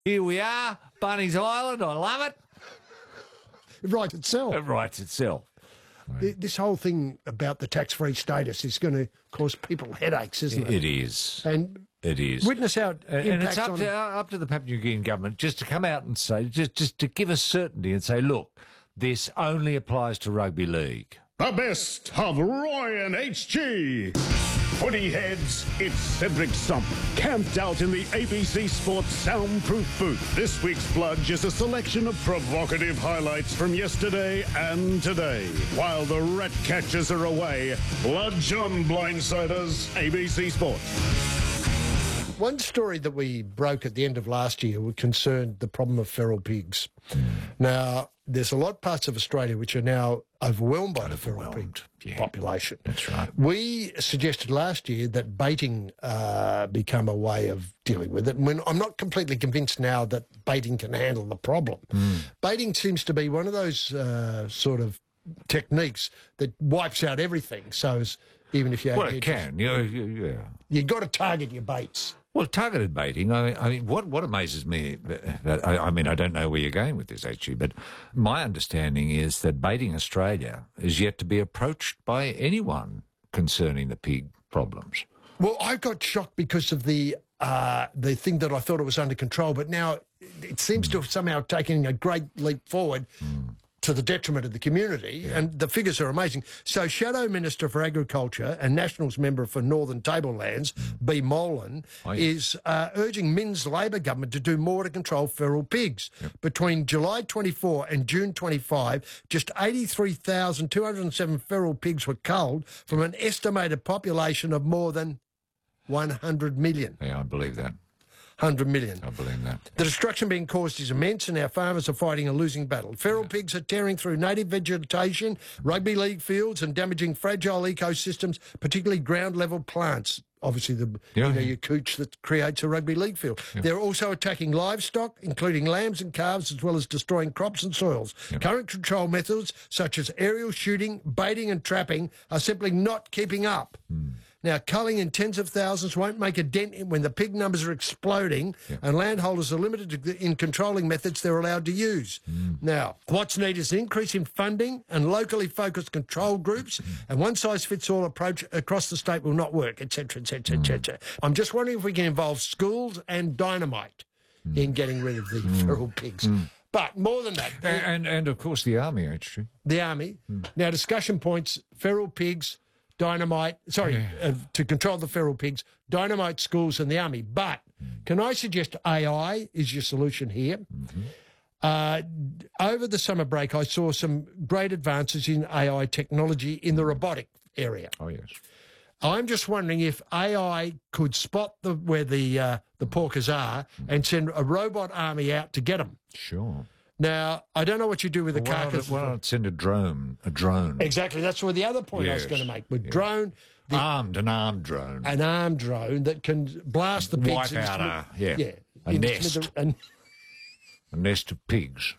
Here we are, Bunny's Island. I love it. It writes itself. It writes itself. This whole thing about the tax-free status is going to cause people headaches, isn't it? It is. And it is. Witness how it and it's impacts up to the Papua New Guinean government just to come out and say, just to give us certainty and say, look, this only applies to rugby league. The best of Roy and HG. Footy heads, it's Cedric Stump, camped out in the ABC Sports soundproof booth. This week's Bludge is a selection of provocative highlights from yesterday and today. While the rat catchers are away, Bludge on Blindsiders, ABC Sports. One story that we broke at the end of last year concerned the problem of feral pigs. Now, there's a lot of parts of Australia which are now overwhelmed by the feral pig population. That's right. We suggested last year that baiting become a way of dealing with it. And I'm not completely convinced now that baiting can handle the problem. Baiting seems to be one of those sort of techniques that wipes out everything. So even if you... Well, it can. Yeah. You've got to target your baits. Well, targeted baiting, I mean, what amazes me, I mean, I don't know where you're going with this, actually, but my understanding is that Baiting Australia is yet to be approached by anyone concerning the pig problems. Well, I got shocked because of the thing that I thought it was under control, but now it seems to have somehow taken a great leap forward to the detriment of the community, and the figures are amazing. So Shadow Minister for Agriculture and Nationals Member for Northern Tablelands, B. Molan, is urging Min's Labor government to do more to control feral pigs. Between July 24 and June 25, just 83,207 feral pigs were culled from an estimated population of more than 100 million. Yeah, I believe that. 100 million. I believe that. The destruction being caused is immense, and our farmers are fighting a losing battle. Feral pigs are tearing through native vegetation, rugby league fields, and damaging fragile ecosystems, particularly ground-level plants. Obviously, your cooch that creates a rugby league field. They're also attacking livestock, including lambs and calves, as well as destroying crops and soils. Current control methods, such as aerial shooting, baiting and trapping, are simply not keeping up. Now, culling in tens of thousands won't make a dent when the pig numbers are exploding and landholders are limited in controlling methods they're allowed to use. Now, what's needed is an increase in funding and locally focused control groups, and one-size-fits-all approach across the state will not work, etc., etc., etc. I'm just wondering if we can involve schools and dynamite in getting rid of the feral pigs. But more than that... And of course, the army, actually. The army. Now, discussion points, feral pigs... dynamite, to control the feral pigs, dynamite schools and the army. But can I suggest AI is your solution here? Over the summer break, I saw some great advances in AI technology in the robotic area. Oh, yes. I'm just wondering if AI could spot where the porkers are and send a robot army out to get them. Sure. Now, I don't know what you do with the carcass. Why not send a drone? Exactly. That's where the other point I was going to make. With drone... an armed drone. An armed drone that can blast the pigs. Wipe out a nest. A nest of pigs.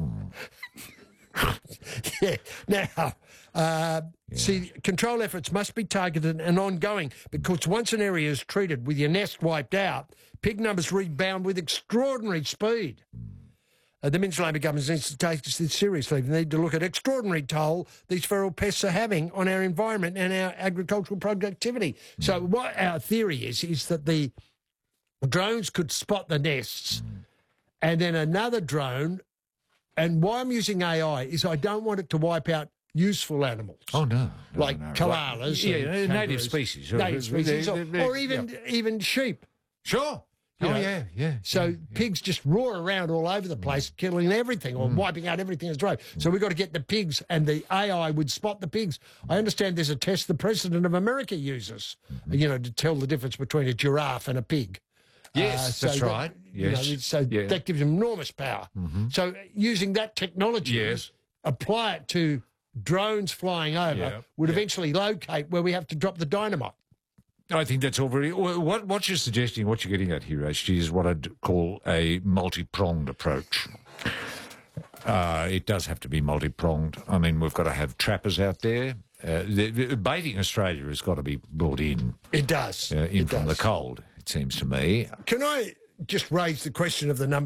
Now, see, control efforts must be targeted and ongoing, because once an area is treated with your nest wiped out, pig numbers rebound with extraordinary speed. The Min's Labor government needs to take this seriously. They need to look at extraordinary toll these feral pests are having on our environment and our agricultural productivity. So what our theory is that the drones could spot the nests and then another drone, and why I'm using AI is I don't want it to wipe out useful animals. Oh, no. Like koalas. Native species. Native species. Or even sheep. Sure. Yeah. So pigs just roar around all over the place, killing everything or wiping out everything as road. So we've got to get the pigs, and the AI would spot the pigs. I understand there's a test the President of America uses, to tell the difference between a giraffe and a pig. Yes, that's right. Yes. That gives them enormous power. So using that technology, apply it to drones flying over, would eventually locate where we have to drop the dynamite. I think that's all very... What you're suggesting, what you're getting at here, HG, is what I'd call a multi-pronged approach. It does have to be multi-pronged. I mean, we've got to have trappers out there. Baiting Australia has got to be brought in. It does. From the cold, it seems to me. Can I just raise the question of the number